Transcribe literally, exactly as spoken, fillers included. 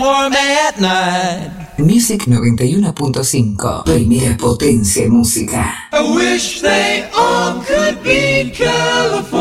At night. Music noventa y uno punto cinco. Primera potencia en música. I wish they all could be California.